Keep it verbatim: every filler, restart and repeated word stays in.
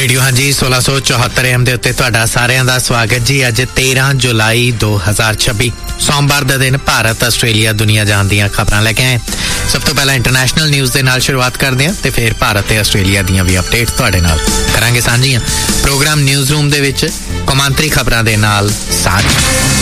Radio हाँ जी सोलह सौ चौहत्तर एम दे उत्ते तुहाडा सारिਆਂ ਦਾ ਸਵਾਗਤ जी। अज तेरह जुलाई दो हज़ार छब्बी सोमवार ਦਾ दिन भारत ਆਸਟ੍ਰੇਲੀਆ दुनिया जहान ਦੀਆਂ खबरां लेके आए। सब तो पहला इंटरनेशनल न्यूज़ ਦੇ ਨਾਲ शुरुआत करते हैं ते फिर भारत ਤੇ ਆਸਟ੍ਰੇਲੀਆ ਦੀਆਂ भी अपडेट ਤੁਹਾਡੇ ਨਾਲ ਕਰਾਂਗੇ ਸਾਂਝੀਆਂ। प्रोग्राम न्यूज़ रूम ਦੇ ਵਿੱਚ ਕੌਮਾਂਤਰੀ ਖਬਰਾਂ ਦੇ ਨਾਲ ਸਾਂਝ।